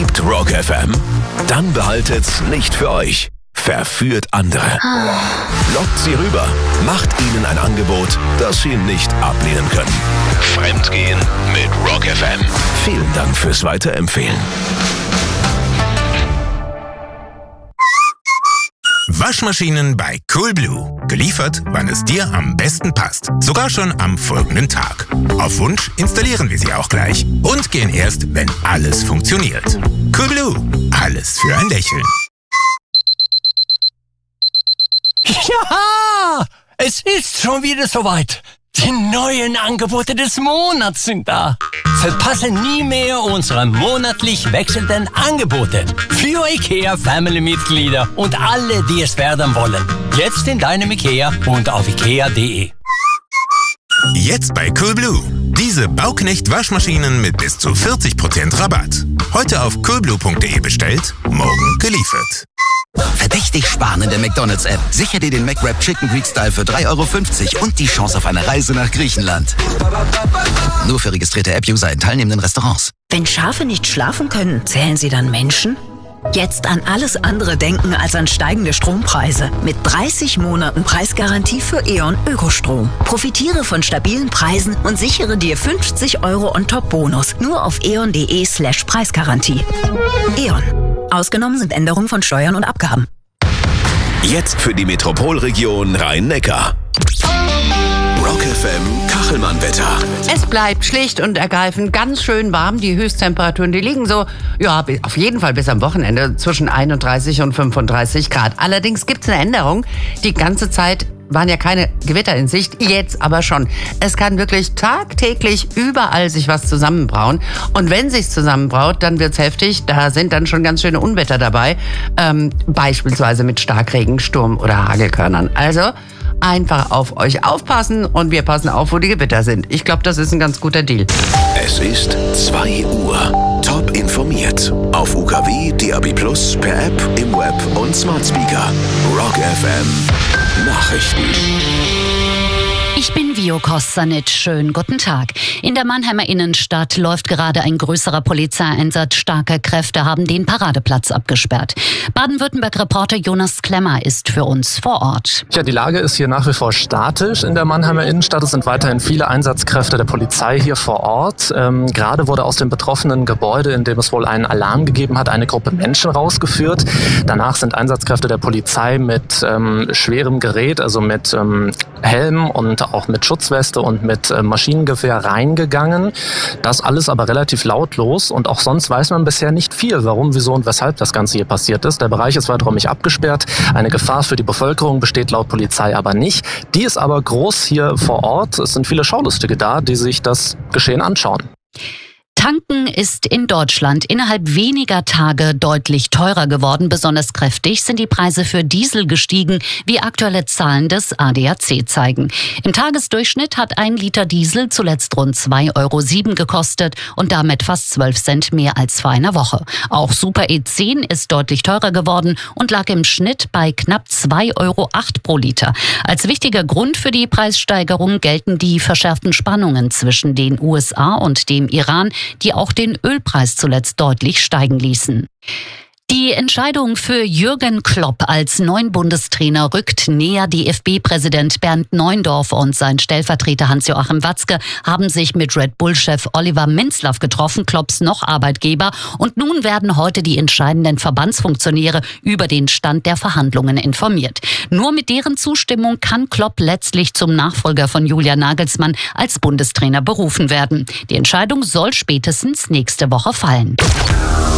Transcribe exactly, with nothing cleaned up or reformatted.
Liebt Rock F M? Dann behaltet's nicht für euch. Verführt andere. Lockt sie rüber. Macht ihnen ein Angebot, das sie nicht ablehnen können. Fremdgehen mit Rock F M. Vielen Dank fürs Weiterempfehlen. Waschmaschinen bei Coolblue. Geliefert, wann es dir am besten passt. Sogar schon am folgenden Tag. Auf Wunsch installieren wir sie auch gleich und gehen erst, wenn alles funktioniert. Coolblue. Alles für ein Lächeln. Ja, es ist schon wieder soweit. Die neuen Angebote des Monats sind da. Verpasse nie mehr unsere monatlich wechselnden Angebote für IKEA Family-Mitglieder und alle, die es werden wollen. Jetzt in deinem IKEA und auf ikea punkt de. Jetzt bei Coolblue. Diese Bauknecht-Waschmaschinen mit bis zu vierzig Prozent Rabatt. Heute auf coolblue punkt de bestellt, morgen geliefert. Verdächtig sparen in der McDonald's-App. Sicher dir den McWrap Chicken Greek Style für drei Euro fünfzig und die Chance auf eine Reise nach Griechenland. Nur für registrierte App-User in teilnehmenden Restaurants. Wenn Schafe nicht schlafen können, zählen sie dann Menschen? Jetzt an alles andere denken als an steigende Strompreise. Mit dreißig Monaten Preisgarantie für E.ON Ökostrom. Profitiere von stabilen Preisen und sichere dir fünfzig Euro on top Bonus. Nur auf eon punkt de slash Preisgarantie. E.ON. Ausgenommen sind Änderungen von Steuern und Abgaben. Jetzt für die Metropolregion Rhein-Neckar. Rock F M Kachelmann-Wetter. Es bleibt schlicht und ergreifend ganz schön warm. Die Höchsttemperaturen, die liegen so, ja, auf jeden Fall bis am Wochenende zwischen einunddreißig und fünfunddreißig Grad. Allerdings gibt es eine Änderung. Die ganze Zeit waren ja keine Gewitter in Sicht, jetzt aber schon. Es kann wirklich tagtäglich überall sich was zusammenbrauen. Und wenn sich's zusammenbraut, dann wird's heftig. Da sind dann schon ganz schöne Unwetter dabei. Ähm, beispielsweise mit Starkregen, Sturm oder Hagelkörnern. Also einfach auf euch aufpassen und wir passen auf, wo die Gewitter sind. Ich glaube, das ist ein ganz guter Deal. Es ist zwei Uhr. Top informiert. Auf U K W, D A B plus, per App, im Web und Smart Speaker. Rock F M Nachrichten. Ich bin Vio Kostanic. Schönen guten Tag. In der Mannheimer Innenstadt läuft gerade ein größerer Polizeieinsatz. Starke Kräfte haben den Paradeplatz abgesperrt. Baden-Württemberg-Reporter Jonas Klemmer ist für uns vor Ort. Ja, die Lage ist hier nach wie vor statisch in der Mannheimer Innenstadt. Es sind weiterhin viele Einsatzkräfte der Polizei hier vor Ort. Ähm, gerade wurde aus dem betroffenen Gebäude, in dem es wohl einen Alarm gegeben hat, eine Gruppe Menschen rausgeführt. Danach sind Einsatzkräfte der Polizei mit ähm, schwerem Gerät, also mit ähm, Helm und auch mit Schutzweste und mit äh, Maschinengewehr reingegangen. Das alles aber relativ lautlos und auch sonst weiß man bisher nicht viel, warum, wieso und weshalb das Ganze hier passiert ist. Der Bereich ist weiträumig abgesperrt. Eine Gefahr für die Bevölkerung besteht laut Polizei aber nicht. Die ist aber groß hier vor Ort. Es sind viele Schaulustige da, die sich das Geschehen anschauen. Tanken ist in Deutschland innerhalb weniger Tage deutlich teurer geworden. Besonders kräftig sind die Preise für Diesel gestiegen, wie aktuelle Zahlen des A D A C zeigen. Im Tagesdurchschnitt hat ein Liter Diesel zuletzt rund zwei Euro sieben gekostet und damit fast zwölf Cent mehr als vor einer Woche. Auch Super E zehn ist deutlich teurer geworden und lag im Schnitt bei knapp zwei Euro acht pro Liter. Als wichtiger Grund für die Preissteigerung gelten die verschärften Spannungen zwischen den U S A und dem Iran, die auch den Ölpreis zuletzt deutlich steigen ließen. Die Entscheidung für Jürgen Klopp als neuen Bundestrainer rückt näher. D F B-Präsident Bernd Neuendorf und sein Stellvertreter Hans-Joachim Watzke haben sich mit Red Bull-Chef Oliver Minzlaff getroffen, Klopps noch Arbeitgeber. Und nun werden heute die entscheidenden Verbandsfunktionäre über den Stand der Verhandlungen informiert. Nur mit deren Zustimmung kann Klopp letztlich zum Nachfolger von Julian Nagelsmann als Bundestrainer berufen werden. Die Entscheidung soll spätestens nächste Woche fallen.